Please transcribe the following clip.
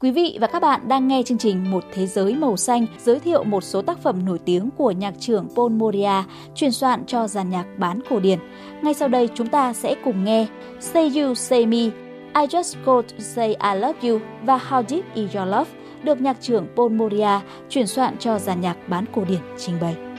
Quý vị và các bạn đang nghe chương trình Một Thế Giới Màu Xanh giới thiệu một số tác phẩm nổi tiếng của nhạc trưởng Paul Moria truyền soạn cho dàn nhạc bán cổ điển. Ngay sau đây chúng ta sẽ cùng nghe Say You Say Me, I Just Got to Say I Love You và How Deep Is Your Love được nhạc trưởng Paul Moria truyền soạn cho dàn nhạc bán cổ điển trình bày.